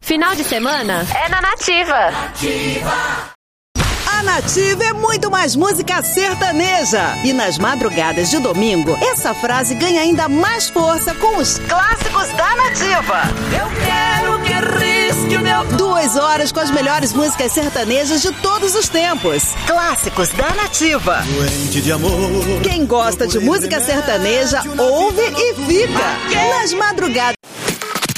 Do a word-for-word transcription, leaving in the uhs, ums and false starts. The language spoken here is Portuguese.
Final de semana é na Nativa. Nativa. A Nativa é muito mais música sertaneja. E nas madrugadas de domingo, essa frase ganha ainda mais força com os clássicos da Nativa. Eu quero que risque o meu... Duas horas com as melhores músicas sertanejas de todos os tempos. Clássicos da Nativa. Doente de amor. Quem gosta de música sertaneja, ouve e fica. Nas madrugadas.